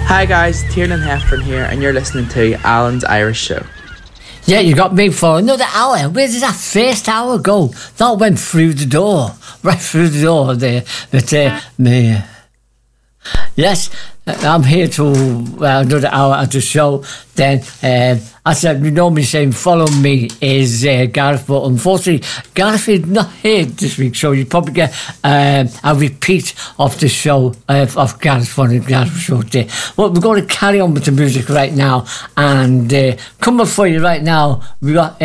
Hi guys, Tiernan Heffron here, and you're listening to Alan's Irish Show. Yeah, you got me for another hour. Where did that first hour go? That went through the door. Right through the door there. But, me. Yes, I'm here to another hour at the show. Then, I said, you know me saying follow me is Gareth, but unfortunately, Gareth is not here this week, so you probably get a repeat of the show of Gareth for the Gareth show today. Well, we're going to carry on with the music right now, and coming for you right now, we got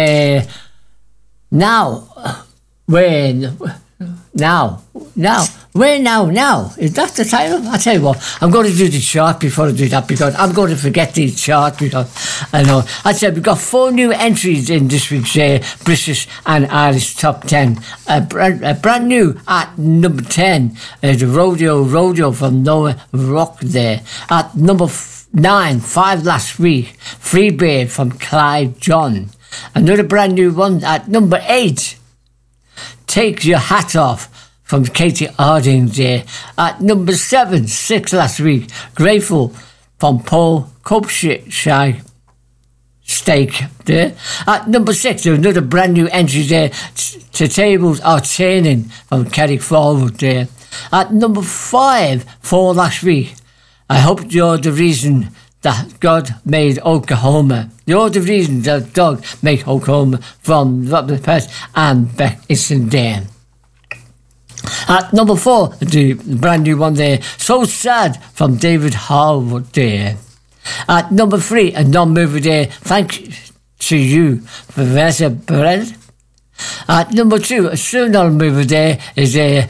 Now. Is that the title? I tell you what, I'm going to do the chart before I do that, because I'm going to forget the chart, because I know. I said we've got 4 new entries in this week's British and Irish top 10. Brand new at number 10 is the Rodeo from Noah Rock there. At number 9, 5 last week, Free Bird from Clive John. Another brand new one at number 8, Take Your Hat Off from Katie Harding there. At number 7, 6 last week, Grateful from Paul Copshire Steak there. At number 6, there's another brand new entry there, To Tables Are Turning from Kerry Forward there. At number 5, 4 last week, I Hope You're the Reason That God Made Oklahoma. You're the reason that God made Oklahoma from Robert Pest and Beck Isendale. At number 4, the brand new one there, So Sad from David Harwood there. At number 3, a non-mover there, Thank to You for Vanessa Bread. At number 2, a still non-mover there is Here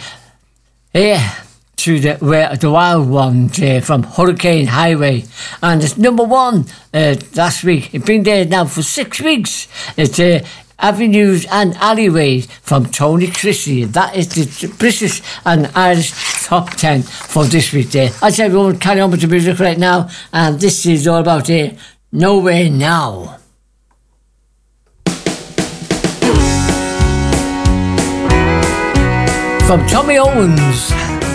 to the Wild One from Hurricane Highway. And it's number 1 last week. It's been there now for 6 weeks. It's Avenues and Alleyways from Tony Christie. That is the British and Irish top 10 for this week there. I said we won't carry on with the music right now, and this is all about Nowhere Now. From Tommy Owens.